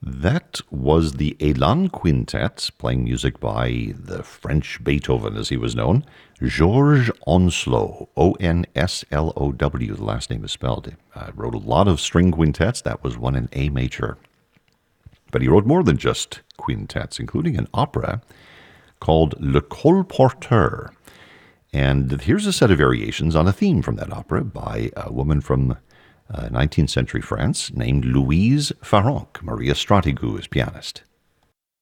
That was the Elan Quintet, playing music by the French Beethoven, as he was known, Georges Onslow, Onslow. The last name is spelled. Wrote a lot of string quintets. That was one in A major. But he wrote more than just quintets, including an opera called Le Colporteur. And here's a set of variations on a theme from that opera by a woman from 19th century France named Louise Farrenc. Maria Stratigou is pianist.